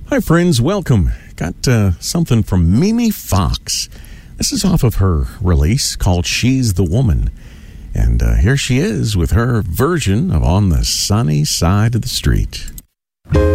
Hi, friends. Welcome. Got something from Mimi Fox. This is off of her release called She's the Woman. And here she is with her version of On the Sunny Side of the Street.